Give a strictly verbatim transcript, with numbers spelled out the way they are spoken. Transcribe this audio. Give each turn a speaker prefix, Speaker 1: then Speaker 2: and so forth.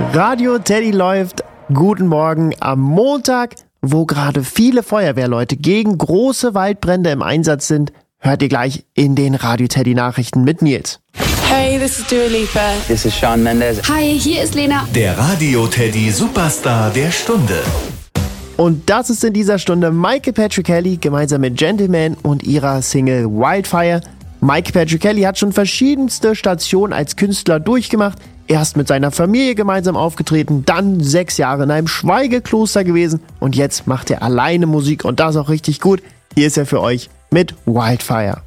Speaker 1: Radio Teddy läuft. Guten Morgen am Montag, wo gerade viele Feuerwehrleute gegen große Waldbrände im Einsatz sind, hört ihr gleich in den Radio Teddy Nachrichten mit Nils.
Speaker 2: Hey, this is Dua Lipa.
Speaker 3: This is Shawn Mendes.
Speaker 4: Hi, hier ist Lena.
Speaker 5: Der Radio Teddy Superstar der Stunde.
Speaker 1: Und das ist in dieser Stunde Michael Petrichelli gemeinsam mit Gentleman und ihrer Single Wildfire. Michael Petrichelli hat schon verschiedenste Stationen als Künstler durchgemacht. Erst mit seiner Familie gemeinsam aufgetreten, dann sechs Jahre in einem Schweigekloster gewesen und jetzt macht er alleine Musik und das auch richtig gut. Hier ist er für euch mit Wildfire.